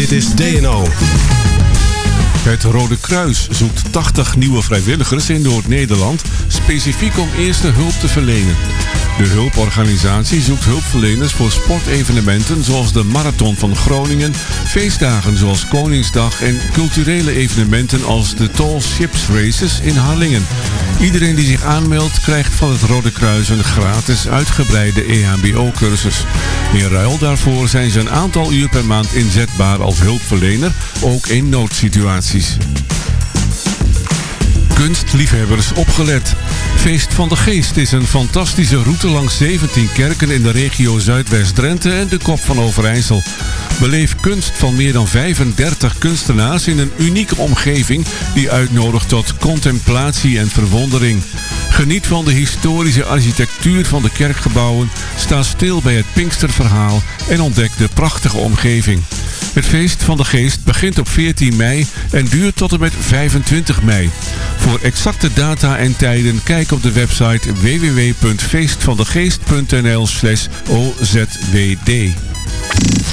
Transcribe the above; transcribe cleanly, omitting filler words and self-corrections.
Dit is DNO. Het Rode Kruis zoekt 80 nieuwe vrijwilligers in Noord-Nederland, specifiek om eerste hulp te verlenen. De hulporganisatie zoekt hulpverleners voor sportevenementen zoals de Marathon van Groningen, feestdagen zoals Koningsdag en culturele evenementen als de Tall Ships Races in Harlingen. Iedereen die zich aanmeldt krijgt van het Rode Kruis een gratis uitgebreide EHBO-cursus. In ruil daarvoor zijn ze een aantal uur per maand inzetbaar als hulpverlener, ook in noodsituaties. Kunstliefhebbers opgelet. Feest van de Geest is een fantastische route langs 17 kerken in de regio Zuidwest-Drenthe en de Kop van Overijssel. Beleef kunst van meer dan 35 kunstenaars in een unieke omgeving die uitnodigt tot contemplatie en verwondering. Geniet van de historische architectuur van de kerkgebouwen, sta stil bij het Pinksterverhaal en ontdek de prachtige omgeving. Het Feest van de Geest begint op 14 mei en duurt tot en met 25 mei. Voor exacte data en tijden kijk op de website www.feestvandegeest.nl/ozwd.